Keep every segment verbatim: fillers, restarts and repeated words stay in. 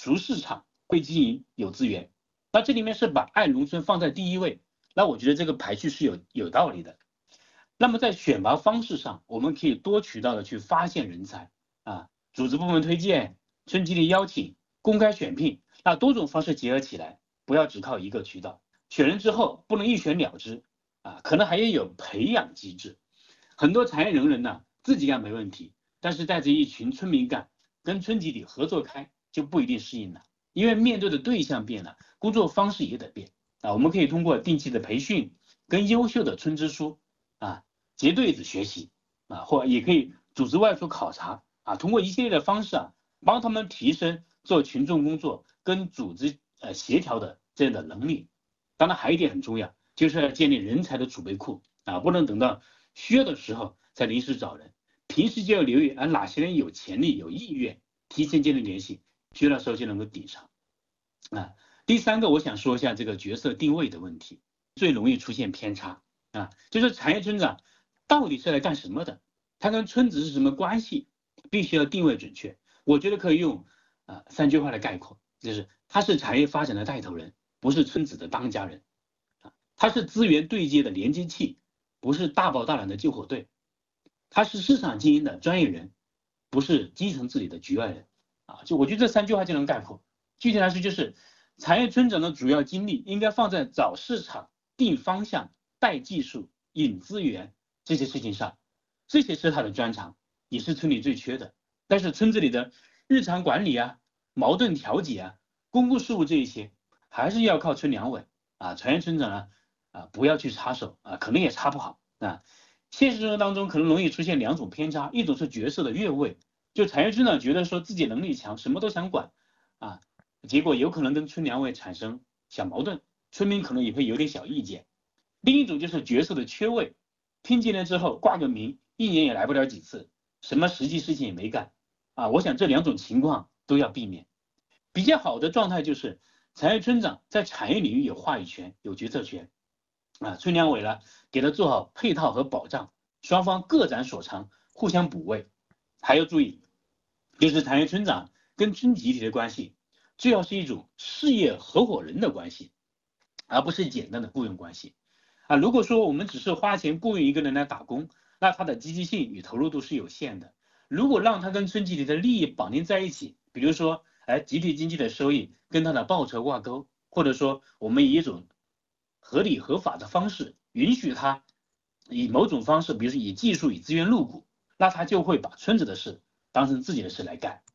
熟市场，会经营有资源。那这里面是把爱农村放在第一位，那我觉得这个排序是有有道理的。那么在选拔方式上，我们可以多渠道的去发现人才啊，组织部门推荐、村集体邀请、公开选聘，那多种方式结合起来，不要只靠一个渠道。选人之后不能一选了之啊，可能还要有培养机制。很多产业人人呢自己干没问题，但是带着一群村民干，跟村集体合作开就不一定适应了，因为面对的对象变了，工作方式也得变啊。我们可以通过定期的培训，跟优秀的村支书啊结对子学习啊，或也可以组织外出考察啊，通过一系列的方式啊，帮他们提升做群众工作跟组织呃协调的这样的能力。当然还有一点很重要，就是要建立人才的储备库啊，不能等到需要的时候才临时找人，平时就要留意啊哪些人有潜力有意愿，提前建立联系，需要的时候就能够顶上啊。第三个我想说一下这个角色定位的问题，最容易出现偏差啊，就是产业村长到底是来干什么的，他跟村子是什么关系，必须要定位准确。我觉得可以用啊三句话来概括，就是他是产业发展的带头人，不是村子的当家人啊，他是资源对接的连接器，不是大包大揽的救火队，他是市场经营的专业人，不是基层治理的局外人啊。就我觉得这三句话就能概括。具体来说，就是产业村长的主要精力应该放在找市场、定方向、带技术、引资源这些事情上，这些是他的专长，也是村里最缺的。但是村子里的日常管理啊、矛盾调解啊、公共事务这一些，还是要靠村两委啊，产业村长呢啊不要去插手啊，可能也插不好啊。现实生活当中可能容易出现两种偏差，一种是角色的越位，就产业村长觉得说自己能力强，什么都想管啊，结果有可能跟村两委产生小矛盾，村民可能也会有点小意见。另一种就是角色的缺位，拼进来之后挂个名，一年也来不了几次，什么实际事情也没干啊。我想这两种情况都要避免。比较好的状态就是产业村长在产业领域有话语权、有决策权啊，村两委呢给他做好配套和保障，双方各展所长，互相补位。还要注意，就是产业村长跟村集体的关系，最好是一种事业合伙人的关系，而不是简单的雇佣关系啊。如果说我们只是花钱雇佣一个人来打工，那他的积极性与投入度是有限的。如果让他跟村集体的利益绑定在一起，比如说哎，集体经济的收益跟他的报酬挂钩，或者说我们以一种合理合法的方式允许他以某种方式，比如说以技术以资源入股，那他就会把村子的事当成自己的事来干。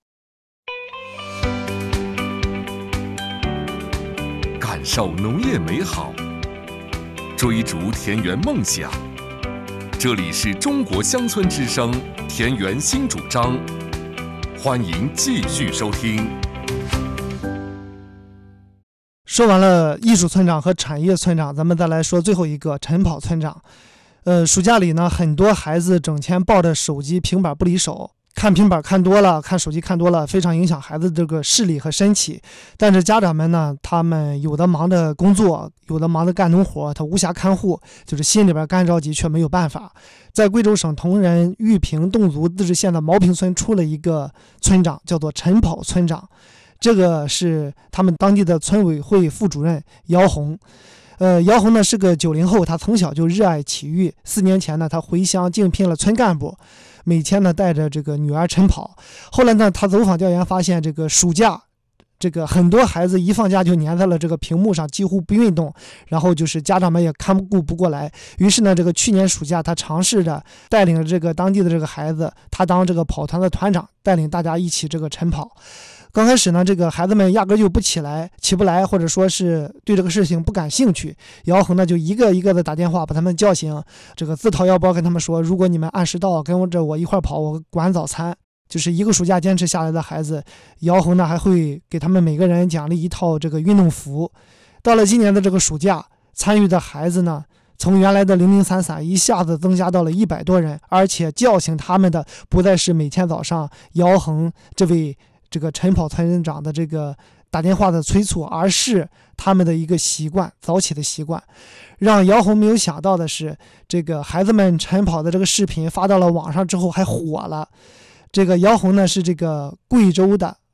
感受农业美好，追逐田园梦想。这里是中国乡村之声田园新主张，欢迎继续收听。 说完了艺术村长和产业村长，咱们再来说最后一个晨跑村长。呃，暑假里呢，很多孩子整天抱着手机、平板不离手，看平板看多了，看手机看多了，非常影响孩子这个视力和身体。但是家长们呢，他们有的忙着工作，有的忙着干农活，他无暇看护，就是心里边干着急，却没有办法。在贵州省铜仁玉屏侗族自治县的毛坪村出了一个村长，叫做晨跑村长。这个是他们当地的村委会副主任姚红。呃，姚红呢是个九零后，他从小就热爱体育。四年前呢，他回乡竞聘了村干部，每天呢带着这个女儿晨跑。后来呢，他走访调研发现，这个暑假，这个很多孩子一放假就粘在了这个屏幕上，几乎不运动。然后就是家长们也看顾不过来，于是呢，这个去年暑假，他尝试着带领这个当地的这个孩子，他当这个跑团的团长，带领大家一起这个晨跑。刚开始呢，这个孩子们压根就不起来，起不来，或者说是对这个事情不感兴趣。姚恒呢就一个一个的打电话把他们叫醒，这个自掏腰包跟他们说，如果你们按时到跟着我一块跑，我管早餐。就是一个暑假坚持下来的孩子，姚恒呢还会给他们每个人奖励一套这个运动服。到了今年的这个暑假，参与的孩子呢从原来的零零散散一下子增加到了一百多人，而且叫醒他们的不再是每天早上姚恒这位这个晨跑村长的这个打电话的催促，而是他们的一个习惯，早起的习惯。让姚红没有想到的是，这个孩子们晨跑的这个视频发到了网上之后还火了。这个姚红呢是这个贵州的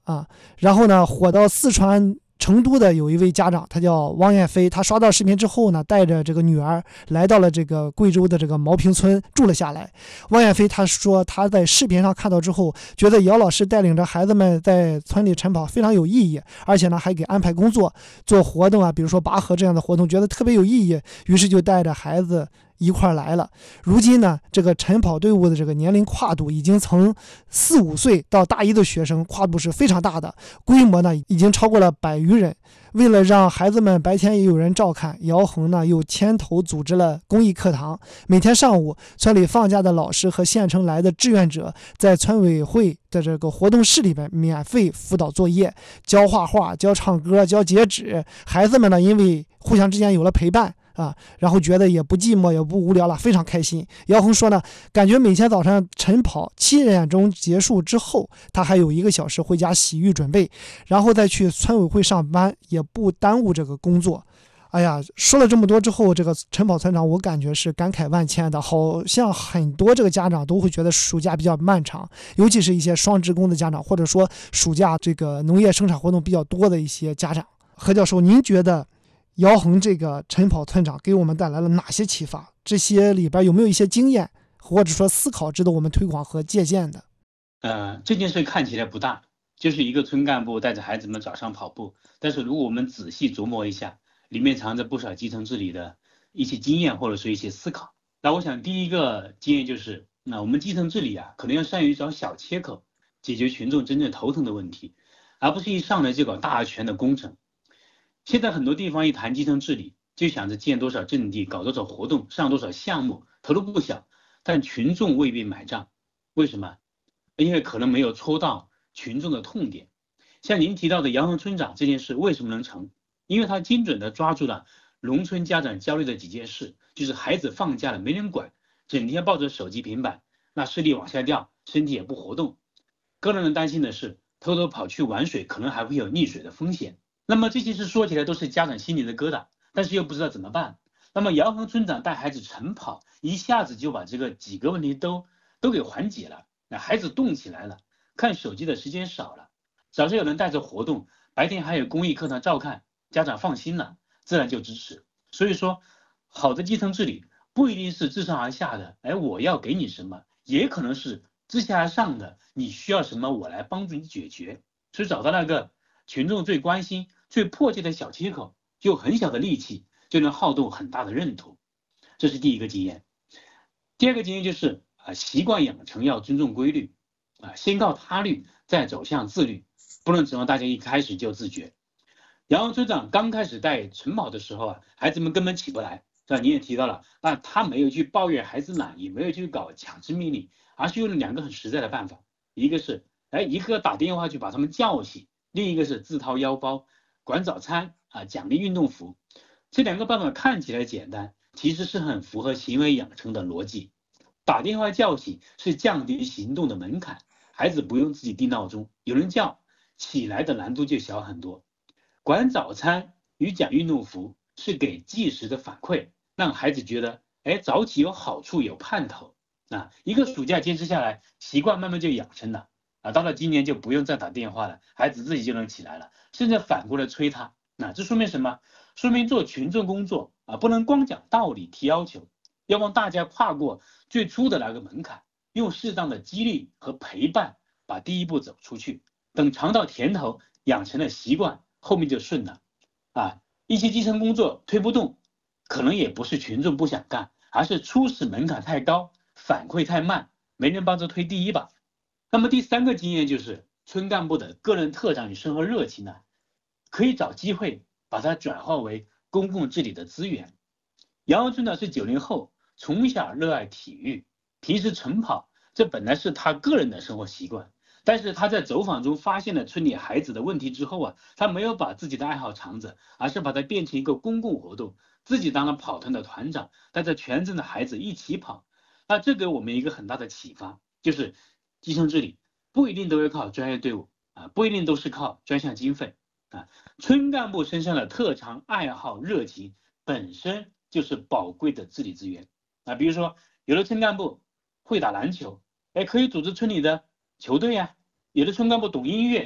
啊。然后呢，火到四川成都的有一位家长，他叫汪艳飞，他刷到视频之后呢，带着这个女儿来到了这个贵州的这个茅坪村住了下来。汪艳飞他说他在视频上看到之后，觉得姚老师带领着孩子们在村里晨跑非常有意义，而且呢还给安排工作做活动啊，比如说拔河这样的活动，觉得特别有意义，于是就带着孩子一块来了。如今呢，这个晨跑队伍的这个年龄跨度已经从四五岁到大一的学生，跨度是非常大的，规模呢已经超过了百余人。为了让孩子们白天也有人照看，姚恒呢又牵头组织了公益课堂。每天上午，村里放假的老师和县城来的志愿者在村委会的这个活动室里边免费辅导作业，教画画，教唱歌，教截止。孩子们呢，因为互相之间有了陪伴啊，然后觉得也不寂寞也不无聊了，非常开心。姚恒说呢，感觉每天早上晨跑七点钟结束之后，他还有一个小时回家洗浴准备，然后再去村委会上班，也不耽误这个工作。哎呀，说了这么多之后，这个晨跑村长我感觉是感慨万千的，好像很多这个家长都会觉得暑假比较漫长，尤其是一些双职工的家长，或者说暑假这个农业生产活动比较多的一些家长。何教授，您觉得姚恒这个晨跑村长给我们带来了哪些启发？这些里边有没有一些经验或者说思考值得我们推广和借鉴的？ 呃，这件事看起来不大，就是一个村干部带着孩子们早上跑步，但是如果我们仔细琢磨一下，里面藏着不少基层治理的一些经验或者说一些思考。那我想第一个经验就是，那我们基层治理啊，可能要善于找小切口，解决群众真正头疼的问题，而不是一上来就搞大全的工程。现在很多地方一谈基层治理，就想着建多少阵地，搞多少活动，上多少项目，投入不小，但群众未必买账。为什么？因为可能没有戳到群众的痛点。像您提到的姚恒村长这件事为什么能成？因为他精准地抓住了农村家长焦虑的几件事，就是孩子放假了没人管，整天抱着手机平板，那视力往下掉，身体也不活动。更让人担心的是，偷偷跑去玩水，可能还会有溺水的风险。那么这些事说起来都是家长心里的疙瘩，但是又不知道怎么办。那么姚恒村长带孩子晨跑，一下子就把这个几个问题都都给缓解了。那孩子动起来了，看手机的时间少了，早上有人带着活动，白天还有公益课堂照看，家长放心了，自然就支持。所以说，好的基层治理不一定是自上而下的，哎，我要给你什么，也可能是自下而上的，你需要什么，我来帮助你解决。所以找到那个群众最关心、最迫切的小切口，就很小的力气就能耗动很大的认同，这是第一个经验。第二个经验就是啊，习惯养成要尊重规律，啊，先靠他律，再走向自律，不能指望大家一开始就自觉。姚恒村长刚开始带晨跑的时候啊，孩子们根本起不来，是吧？你也提到了，那他没有去抱怨孩子懒，也没有去搞强制命令，而是用了两个很实在的办法，一个是哎，一个打电话去把他们叫醒，另一个是自掏腰包管早餐啊，奖励运动服。这两个办法看起来简单，其实是很符合行为养成的逻辑。打电话叫醒是降低行动的门槛，孩子不用自己定闹钟，有人叫起来的难度就小很多。管早餐与奖运动服是给即时的反馈，让孩子觉得哎，早起有好处，有盼头啊。一个暑假坚持下来，习惯慢慢就养成了啊。到了今年就不用再打电话了，孩子自己就能起来了，甚至反过来催他。那这说明什么？说明做群众工作啊，不能光讲道理提要求，要帮大家跨过最初的那个门槛，用适当的激励和陪伴把第一步走出去。等尝到甜头，养成了习惯，后面就顺了啊。一些基层工作推不动，可能也不是群众不想干，而是初始门槛太高，反馈太慢，没人帮着推第一把。那么第三个经验就是村干部的个人特长与生活热情呢，可以找机会把它转化为公共治理的资源。姚恒村长是九零后，从小热爱体育，平时晨跑，这本来是他个人的生活习惯。但是他在走访中发现了村里孩子的问题之后啊，他没有把自己的爱好藏着，而是把它变成一个公共活动，自己当了跑团的团长，带着全镇的孩子一起跑。那这给我们一个很大的启发，就是基层治理不一定都要靠专业队伍啊，不一定都是靠专项经费啊，村干部身上的特长、爱好、热情本身就是宝贵的治理资源啊。比如说，有的村干部会打篮球，哎，可以组织村里的球队呀、啊，有的村干部懂音乐，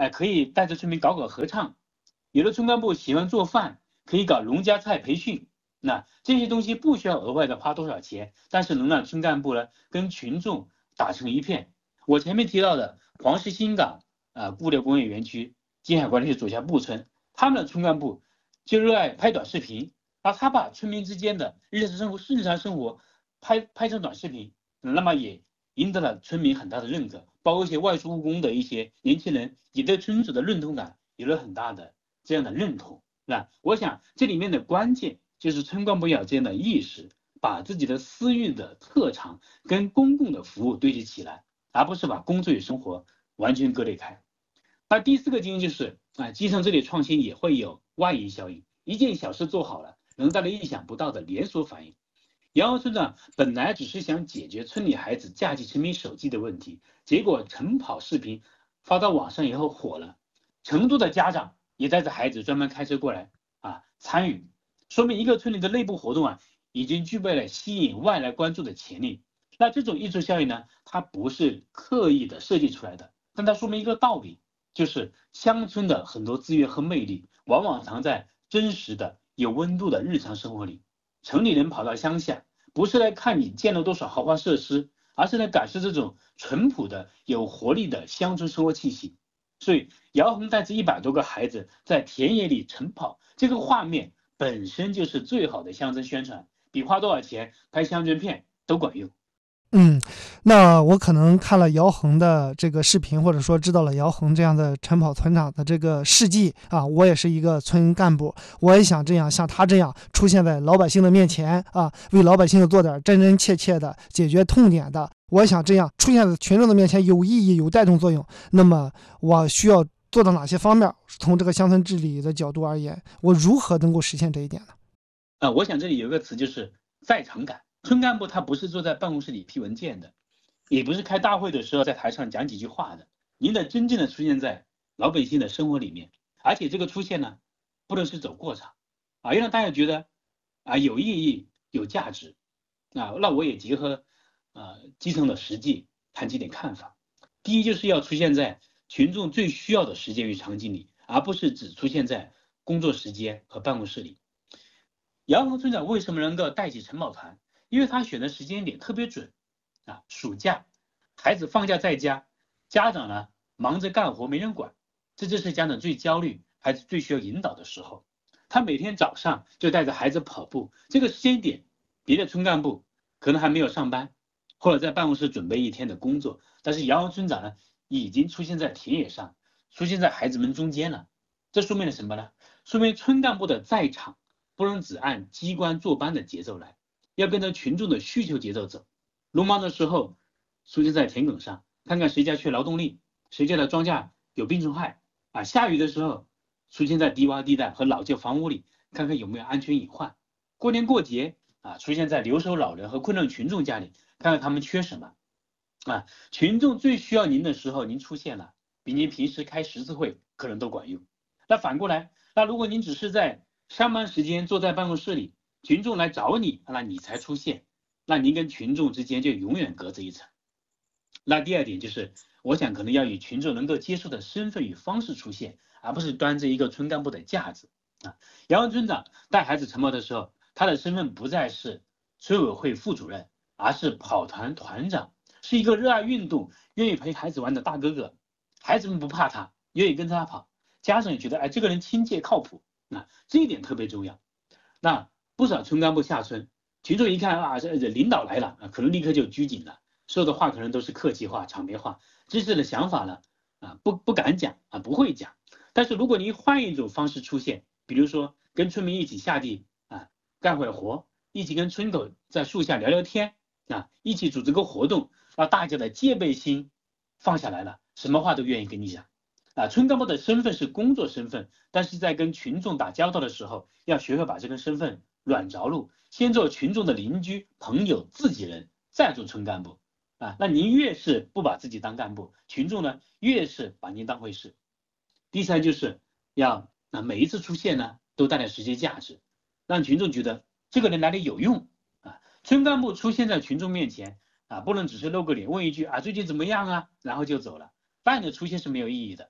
哎，可以带着村民搞搞合唱，有的村干部喜欢做饭，可以搞农家菜培训。那这些东西不需要额外的花多少钱，但是能让村干部呢跟群众打成一片。我前面提到的黄石新港啊、呃、固料工业园区金海关系左下布村，他们的村干部就热爱拍短视频，而他把村民之间的日常生活日常生活拍拍成短视频，那么也赢得了村民很大的认可，包括一些外出务工的一些年轻人也对村子的认同感有了很大的这样的认同。那我想这里面的关键就是村干部要有这样的意识，把自己的私域的特长跟公共的服务对接起来，而不是把工作与生活完全割裂开。那第四个经验就是啊，基层这里创新也会有外溢效应，一件小事做好了，能带来意想不到的连锁反应。杨河村长本来只是想解决村里孩子架起沉迷手机的问题，结果晨跑视频发到网上以后火了，成都的家长也带着孩子专门开车过来啊参与，说明一个村里的内部活动啊已经具备了吸引外来关注的潜力。那这种溢出效应呢，它不是刻意的设计出来的，但它说明一个道理，就是乡村的很多资源和魅力往往藏在真实的有温度的日常生活里。城里人跑到乡下，不是来看你建了多少豪华设施，而是来感受这种淳朴的有活力的乡村生活气息。所以姚恒带着一百多个孩子在田野里晨跑，这个画面本身就是最好的乡村宣传，比花多少钱拍乡村片都管用。 嗯，那我可能看了姚恒的这个视频，或者说知道了姚恒这样的晨跑村长的这个事迹啊，我也是一个村干部，我也想这样像他这样出现在老百姓的面前啊，为老百姓做点真真切切的解决痛点的。我想这样出现在群众的面前有意义、有带动作用。那么我需要做到哪些方面？从这个乡村治理的角度而言，我如何能够实现这一点呢？ 啊，我想这里有一个词就是在场感。村干部他不是坐在办公室里批文件的，也不是开大会的时候在台上讲几句话的，您得真正的出现在老百姓的生活里面，而且这个出现呢，不能是走过场啊，要让大家觉得啊有意义、有价值啊。那我也结合啊基层的实际谈几点看法。第一，就是要出现在群众最需要的时间与场景里，而不是只出现在工作时间和办公室里。姚恒村长为什么能够带起晨跑团？因为他选的时间点特别准啊，暑假孩子放假在家，家长呢忙着干活没人管，这就是家长最焦虑孩子最需要引导的时候。他每天早上就带着孩子跑步，这个时间点别的村干部可能还没有上班，或者在办公室准备一天的工作，但是姚恒村长呢已经出现在田野上，出现在孩子们中间了。这说明了什么呢？说明村干部的在场不能只按机关坐班的节奏来，要跟着群众的需求节奏走。农忙的时候出现在田埂上，看看谁家缺劳动力，谁家的庄稼有病虫害啊。下雨的时候出现在低洼地带和老旧房屋里，看看有没有安全隐患。过年过节啊，出现在留守老人和困难群众家里，看看他们缺什么啊。群众最需要您的时候您出现了，比您平时开十次会可能都管用。那反过来，那如果您只是在上班时间坐在办公室里，群众来找你，那你才出现，那您跟群众之间就永远隔着一层。那第二点就是，我想可能要以群众能够接受的身份与方式出现，而不是端着一个村干部的架子啊。姚文村长带孩子晨跑的时候，他的身份不再是村委会副主任，而是跑团团长，是一个热爱运动、愿意陪孩子玩的大哥哥。孩子们不怕他，愿意跟着他跑，家长也觉得哎，这个人亲切靠谱啊，这一点特别重要。那不少村干部下村，群众一看啊，这领导来了啊，可能立刻就拘谨了，说的话可能都是客气话、场面话，真实的想法呢啊不不敢讲啊，不会讲。但是如果您换一种方式出现，比如说跟村民一起下地啊干会儿活，一起跟村口在树下聊聊天啊，一起组织个活动，让大家的戒备心放下来了，什么话都愿意跟你讲。啊，村干部的身份是工作身份，但是在跟群众打交道的时候，要学会把这个身份软着陆，先做群众的邻居、朋友、自己人，再做村干部。啊，那您越是不把自己当干部，群众呢越是把您当回事。第三就是要啊每一次出现呢都带来实际价值，让群众觉得这个人来的有用啊。村干部出现在群众面前啊，不能只是露个脸问一句啊最近怎么样啊，然后就走了，半的出现是没有意义的。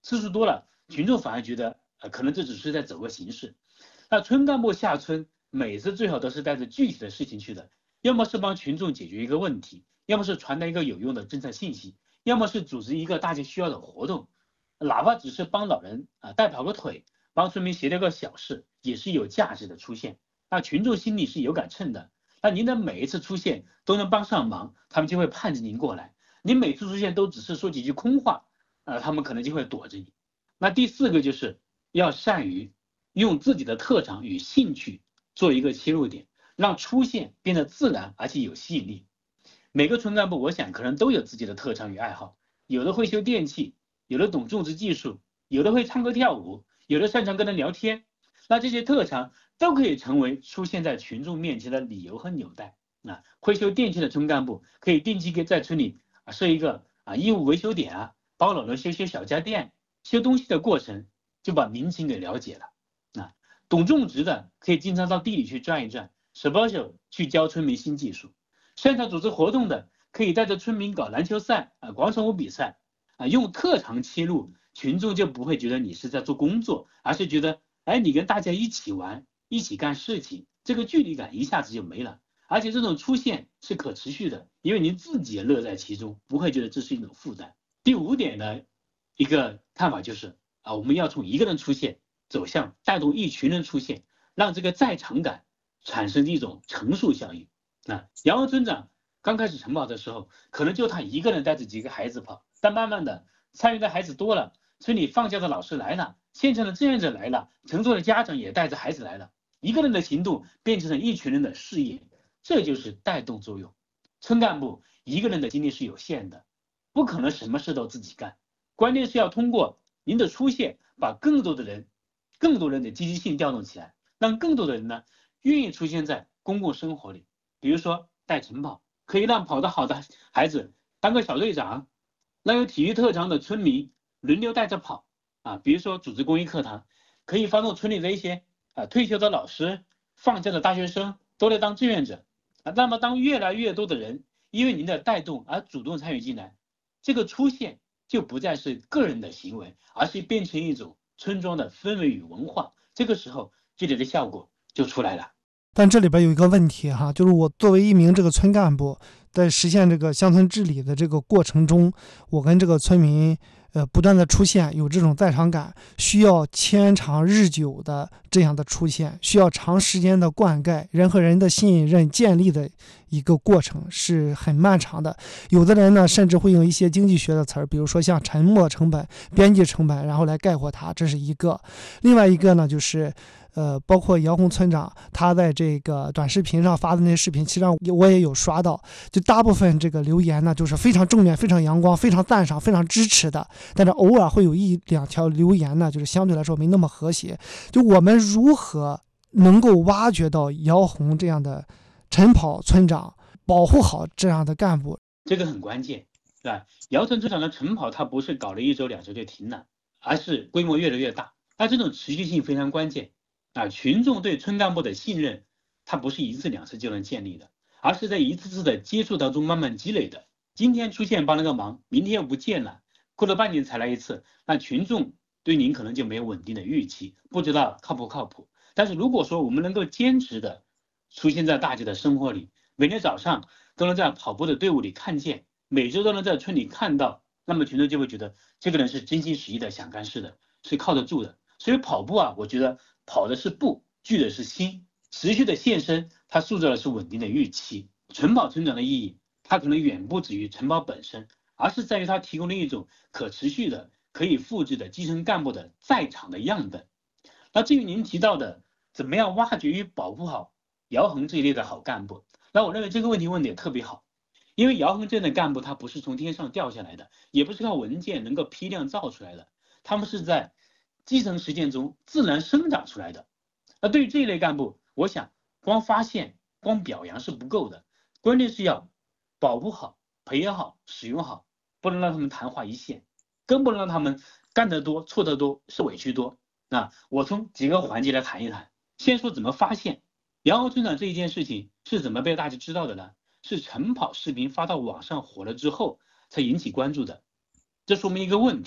次数多了，群众反而觉得呃可能这只是在走个形式。那村干部下村每次最好都是带着具体的事情去的，要么是帮群众解决一个问题，要么是传达一个有用的政策信息，要么是组织一个大家需要的活动，哪怕只是帮老人啊代跑个腿，帮村民协调个小事，也是有价值的出现。那群众心里是有杆秤的，那您的每一次出现都能帮上忙，他们就会盼着您过来。你每次出现都只是说几句空话，呃，他们可能就会躲着你。那第四个就是要善于用自己的特长与兴趣做一个切入点，让出现变得自然而且有吸引力。每个村干部我想可能都有自己的特长与爱好，有的会修电器，有的懂种植技术，有的会唱歌跳舞，有的擅长跟人聊天。那这些特长都可以成为出现在群众面前的理由和纽带。啊，会修电器的村干部可以定期给在村里啊设一个啊义务维修点啊，帮老人修修小家电，修东西的过程就把民情给了解了。啊，懂种植的可以经常到地里去转一转，手把手去教村民新技术。擅长组织活动的可以带着村民搞篮球赛啊、广场舞比赛啊，用特长切入，群众就不会觉得你是在做工作，而是觉得哎你跟大家一起玩，一起干事情，这个距离感一下子就没了。而且这种出现是可持续的，因为您自己也乐在其中，不会觉得这是一种负担。第五点的一个看法就是啊，我们要从一个人出现走向带动一群人出现，让这个在场感产生一种乘数效应。啊，杨文村长刚开始晨跑的时候，可能就他一个人带着几个孩子跑，但慢慢的参与的孩子多了，村里放假的老师来了，县城的志愿者来了，城中的家长也带着孩子来了，一个人的行动变成了一群人的事业。这就是带动作用。村干部一个人的精力是有限的，不可能什么事都自己干，关键是要通过您的出现，把更多的人、更多人的积极性调动起来，让更多的人呢愿意出现在公共生活里。比如说带晨跑，可以让跑得好的孩子当个小队长，让有体育特长的村民轮流带着跑啊。比如说组织公益课堂，可以发动村里的一些啊退休的老师、放假的大学生都来当志愿者。啊，那么当越来越多的人因为您的带动而主动参与进来，这个出现就不再是个人的行为，而是变成一种村庄的氛围与文化。这个时候这里的效果就出来了。 但这里边有一个问题哈，就是我作为一名这个村干部，在实现这个乡村治理的这个过程中，我跟这个村民呃不断的出现，有这种在场感，需要牵长日久的这样的出现，需要长时间的灌溉，人和人的信任建立的一个过程是很漫长的。有的人呢甚至会用一些经济学的词儿，比如说像沉没成本、边际成本，然后来概括它，这是一个。另外一个呢就是呃，包括姚红村长他在这个短视频上发的那些视频，其实上我也有刷到，就大部分这个留言呢，就是非常正面、非常阳光、非常赞赏、非常支持的，但是偶尔会有一两条留言呢，就是相对来说没那么和谐。就我们如何能够挖掘到姚红这样的晨跑村长，保护好这样的干部， 这个很关键，是吧？姚村村长的晨跑，他不是搞了一周两周就停了，而是规模越来越大，那这种持续性非常关键。啊，群众对村干部的信任，它不是一次两次就能建立的，而是在一次次的接触当中慢慢积累的。今天出现帮了个忙，明天又不见了，过了半年才来一次，那群众对您可能就没有稳定的预期，不知道靠不靠谱。但是如果说我们能够坚持的出现在大家的生活里，每天早上都能在跑步的队伍里看见，每周都能在村里看到，那么群众就会觉得这个人是真心实意的想干事的，是靠得住的。所以跑步啊，我觉得跑的是步，聚的是心，持续的现身，它塑造的是稳定的预期。晨跑村长的意义，它可能远不止于晨跑本身，而是在于它提供了一种可持续的、可以复制的基层干部的在场的样本。那至于您提到的怎么样挖掘与保护好姚红这一类的好干部，那我认为这个问题问的也特别好，因为姚红这样的干部他不是从天上掉下来的，也不是靠文件能够批量造出来的，他们是在基层实践中自然生长出来的。那对于这一类干部，我想光发现、光表扬是不够的，关键是要保护好、培养好、使用好，不能让他们昙花一现，更不能让他们干得多、错得多、受委屈多。那我从几个环节来谈一谈。先说怎么发现姚红村长这一件事情是怎么被大家知道的呢？是晨跑视频发到网上火了之后才引起关注的。这说明一个问题，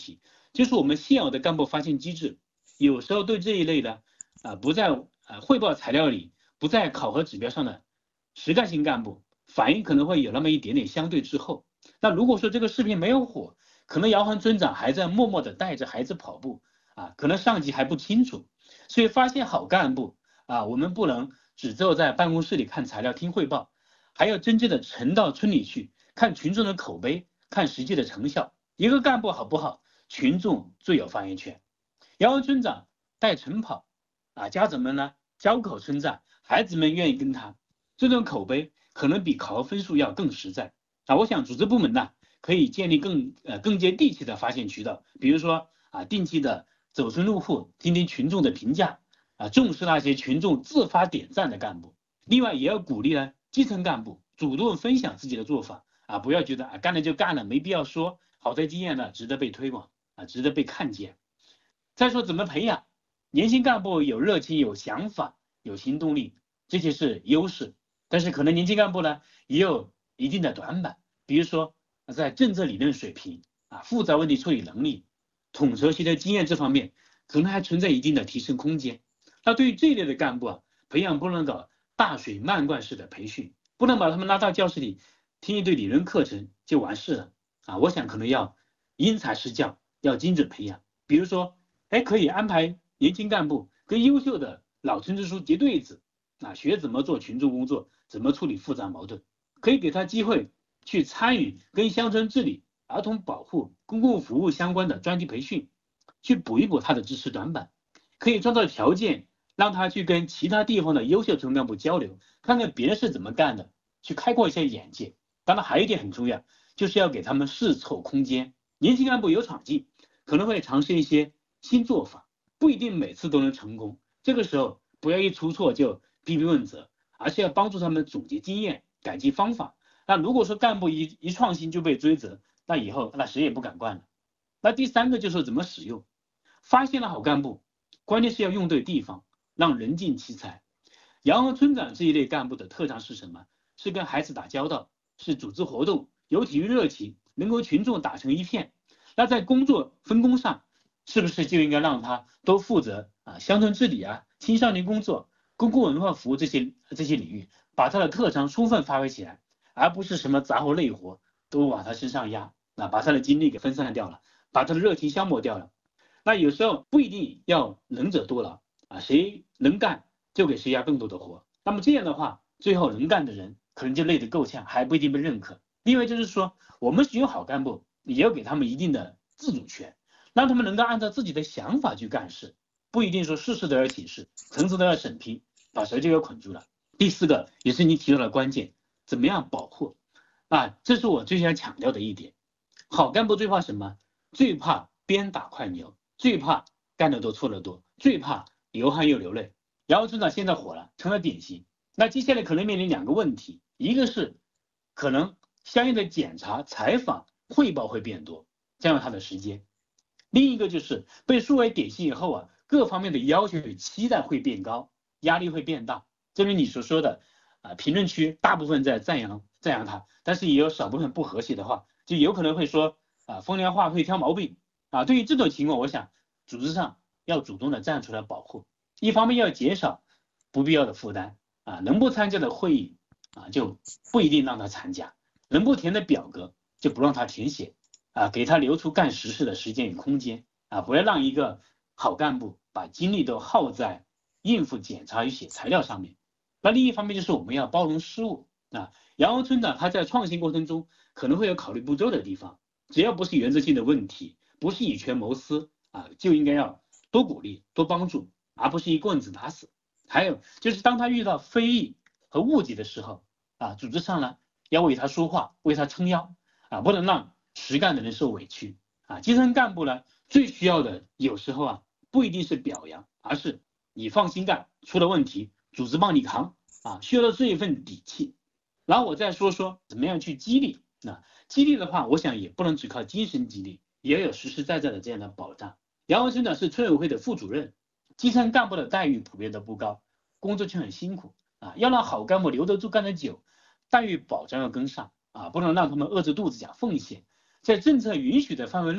就是我们现有的干部发现机制，有时候对这一类的啊不在啊汇报材料里、不在考核指标上的实干性干部，反应可能会有那么一点点相对滞后。那如果说这个视频没有火，可能姚恒村长还在默默地带着孩子跑步啊，可能上级还不清楚。所以发现好干部啊，我们不能只坐在办公室里看材料、听汇报，还要真正的沉到村里去，看群众的口碑，看实际的成效。一个干部好不好，群众最有发言权。姚恒村长带晨跑啊，家长们呢交口称赞，孩子们愿意跟他，这种口碑可能比考核分数要更实在啊。我想组织部门呢可以建立更呃更接地气的发现渠道，比如说啊定期的走村入户，听听群众的评价啊，重视那些群众自发点赞的干部。另外也要鼓励呢基层干部主动分享自己的做法啊，不要觉得啊干了就干了，没必要说，好的经验呢值得被推广啊，值得被看见。再说怎么培养年轻干部，有热情、有想法、有行动力，这些是优势。但是可能年轻干部呢也有一定的短板，比如说在政策理论水平啊、复杂问题处理能力、统筹协调经验这方面，可能还存在一定的提升空间。那对于这一类的干部啊，培养不能搞大水漫灌式的培训，不能把他们拉到教室里听一堆理论课程就完事了啊。我想可能要因材施教，要精准培养。比如说，哎，可以安排年轻干部跟优秀的老村支书结对子啊，学怎么做群众工作，怎么处理复杂矛盾，可以给他机会去参与跟乡村治理、儿童保护、公共服务相关的专题培训，去补一补他的知识短板，可以创造条件让他去跟其他地方的优秀村干部交流，看看别人是怎么干的，去开阔一下眼界。当然还有一点很重要，就是要给他们试错空间。年轻干部有闯劲，可能会尝试一些新做法，不一定每次都能成功。这个时候不要一出错就批评问责，而是要帮助他们总结经验、改进方法。那如果说干部一一创新就被追责，那以后那谁也不敢惯了。那第三个就是怎么使用，发现了好干部，关键是要用对地方，让人尽其才。姚恒村长这一类干部的特长是什么？是跟孩子打交道，是组织活动，有体育热情，能够群众打成一片。那在工作分工上，是不是就应该让他都负责啊乡村治理啊、青少年工作、公共文化服务这些这些领域，把他的特长充分发挥起来，而不是什么杂活累活都往他身上压，啊，把他的精力给分散掉了，把他的热情消磨掉了。那有时候不一定要能者多劳啊，谁能干就给谁压更多的活。那么这样的话，最后能干的人可能就累得够呛，还不一定被认可。另外就是说，我们使用好干部，也要给他们一定的自主权，让他们能够按照自己的想法去干事，不一定说事事都要解释，层次都要审批，把谁就要捆住了。第四个也是你提到的关键，怎么样保护啊？这是我最想强调的一点。好干部最怕什么？最怕鞭打快牛，最怕干得多错得多，最怕流汗又流泪。姚村长现在火了，成了典型。那接下来可能面临两个问题，一个是可能相应的检查、采访、汇报会变多，占用他的时间；另一个就是被树为典型以后啊，各方面的要求与期待会变高，压力会变大。正如你所说的啊，评论区大部分在赞扬赞扬他，但是也有少部分不和谐的话，就有可能会说啊风凉话，会挑毛病啊。对于这种情况，我想组织上要主动的站出来保护，一方面要减少不必要的负担啊，能不参加的会议啊就不一定让他参加，能不填的表格就不让他填写啊，给他留出干实事的时间与空间啊，不要让一个好干部把精力都耗在应付检查与写材料上面。那另一方面就是我们要包容失误啊。姚恒村长他在创新过程中可能会有考虑不周的地方，只要不是原则性的问题，不是以权谋私啊，就应该要多鼓励多帮助，而不是一棍子打死。还有就是当他遇到非议和误解的时候啊，组织上呢要为他说话，为他撑腰啊，不能让实干的人受委屈啊。基层干部呢最需要的有时候啊不一定是表扬，而是你放心干，出了问题组织帮你扛啊，需要的这一份底气。然后我再说说怎么样去激励。那激励的话，我想也不能只靠精神激励，也有实实在在的这样的保障。姚恒村长是村委会的副主任，基层干部的待遇普遍都不高，工作却很辛苦啊。要让好干部留得住干得久，待遇保障要跟上啊，不能让他们饿着肚子讲奉献。在政策允许的范围内，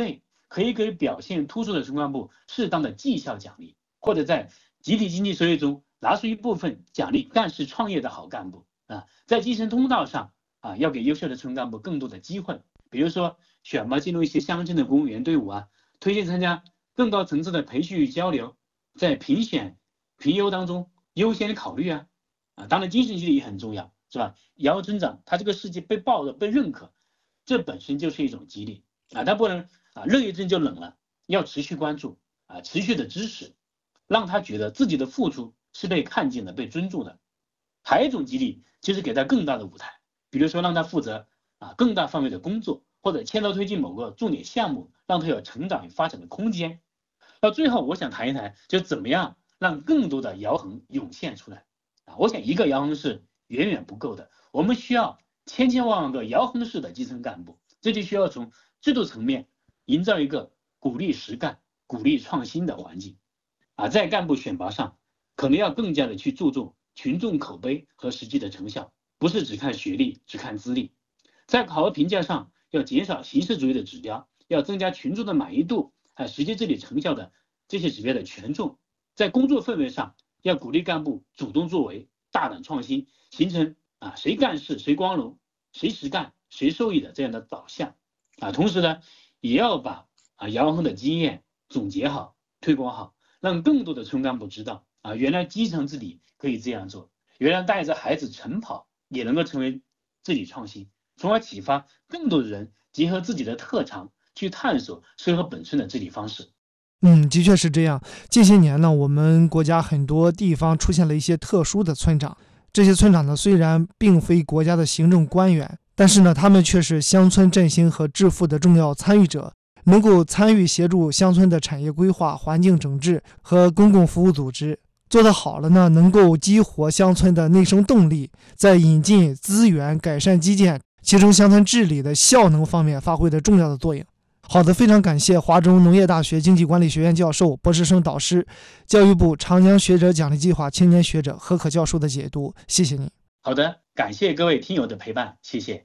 可以给表现突出的村干部适当的绩效奖励，或者在集体经济收益中拿出一部分奖励干事创业的好干部啊。在晋升通道上啊，要给优秀的村干部更多的机会，比如说选拔进入一些乡镇的公务员队伍啊，推荐参加更高层次的培训与交流，在评选评优当中优先考虑啊啊，当然精神激励也很重要，是吧？摇摇村长他这个事迹被报的被认可，这本身就是一种激励啊，他不能啊热一阵就冷了，要持续关注啊，持续的支持，让他觉得自己的付出是被看见的、被尊重的。还有一种激励就是给他更大的舞台，比如说让他负责啊更大范围的工作，或者牵头推进某个重点项目，让他有成长与发展的空间。到最后，我想谈一谈，就怎么样让更多的姚衡涌现出来啊！我想一个姚衡是远远不够的，我们需要千千万万个姚衡式的基层干部，这就需要从制度层面营造一个鼓励实干、鼓励创新的环境啊！在干部选拔上，可能要更加的去注重群众口碑和实际的成效，不是只看学历、只看资历。在考核评价上，要减少形式主义的指标，要增加群众的满意度，还有实际治理成效的这些指标的权重。在工作氛围上，要鼓励干部主动作为、大胆创新，形成啊谁干事谁光荣、谁实干谁受益的这样的导向啊。同时呢，也要把啊姚衡的经验总结好、推广好，让更多的村干部知道啊，原来基层治理可以这样做，原来带着孩子晨跑也能够成为治理创新，从而启发更多的人结合自己的特长去探索适合本村的治理方式。 嗯，的确是这样。近些年呢，我们国家很多地方出现了一些特殊的村长，这些村长呢，虽然并非国家的行政官员，但是呢，他们却是乡村振兴和致富的重要参与者，能够参与协助乡村的产业规划、环境整治和公共服务组织。做得好了呢，能够激活乡村的内生动力，在引进资源、改善基建、提升乡村治理的效能方面发挥着重要的作用。好的，非常感谢华中农业大学经济管理学院教授、博士生导师、教育部长江学者奖励计划青年学者何可教授的解读，谢谢您。 好的，感谢各位听友的陪伴，谢谢。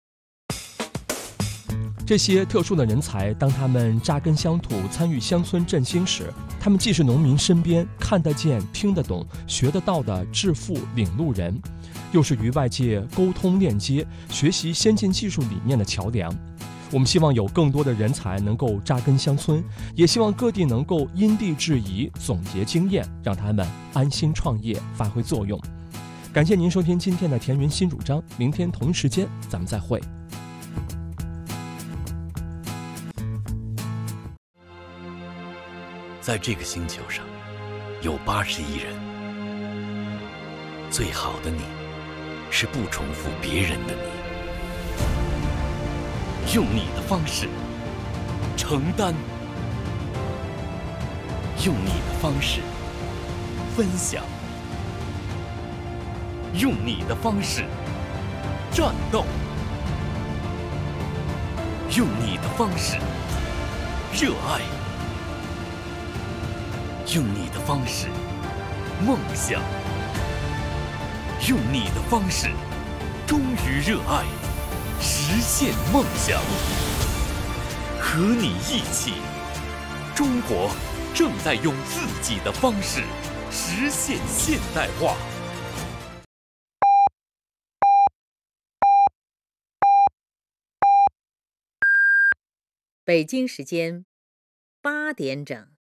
这些特殊的人才，当他们扎根乡土、参与乡村振兴时，他们既是农民身边看得见、听得懂、学得到的致富领路人，又是与外界沟通链接、学习先进技术理念的桥梁。我们希望有更多的人才能够扎根乡村，也希望各地能够因地制宜，总结经验，让他们安心创业，发挥作用。感谢您收听今天的田园新主张，明天同一时间咱们再会。 在这个星球上，有八十亿人。最好的你，是不重复别人的你。用你的方式承担，用你的方式分享，用你的方式战斗，用你的方式热爱，用你的方式梦想，用你的方式忠于热爱，实现梦想。和你一起，中国正在用自己的方式实现现代化。 北京时间八点整。